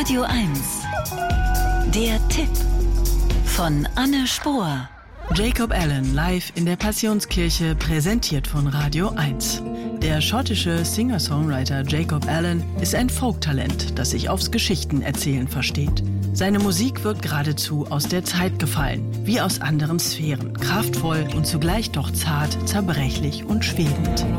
Radio 1. Der Tipp von Anne Spohr. Jacob Allen live in der Passionskirche, präsentiert von Radio 1. Der schottische Singer-Songwriter Jacob Allen ist ein Folktalent, das sich aufs Geschichtenerzählen versteht. Seine Musik wirkt geradezu aus der Zeit gefallen, wie aus anderen Sphären, kraftvoll und zugleich doch zart, zerbrechlich und schwebend.